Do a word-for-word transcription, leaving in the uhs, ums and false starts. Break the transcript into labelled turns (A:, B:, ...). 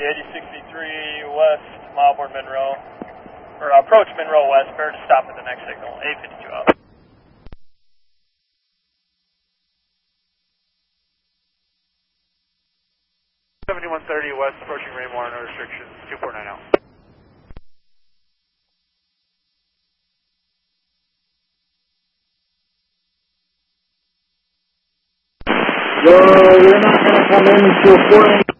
A: eighty sixty-three west, mile aboard Monroe, or approach Monroe west, bear to stop at the next signal, eight fifty-two out.
B: seventy-one thirty west, approaching Raymore, no restrictions, two four nine out.
C: Yo, we're not going to come in until four.